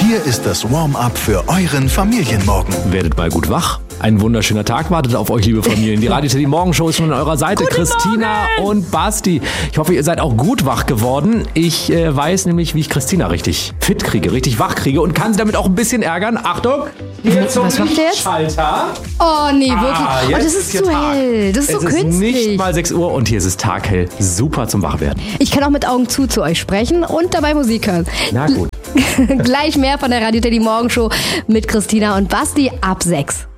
Hier ist das Warm-up für euren Familienmorgen. Werdet mal gut wach. Ein wunderschöner Tag wartet auf euch, liebe Familien. Die Radio Teddy Morgenshow ist schon an eurer Seite. Guten Christina Morgen. und Basti. Ich hoffe, ihr seid auch gut wach geworden. Ich weiß nämlich, wie ich Christina richtig fit kriege, richtig wach kriege und kann sie damit auch ein bisschen ärgern. Achtung, hier zum Was macht der jetzt? Schalter. Oh nee, wirklich. Oh, jetzt das ist hier zu Tag. hell. Das ist so Es ist künstlich. nicht mal 6 Uhr und hier ist es taghell. Super zum Wachwerden. Ich kann auch mit Augen zu euch sprechen und dabei Musik hören. Na gut. Gleich mehr von der Radio Teddy Morgenshow mit Christina und Basti ab 6.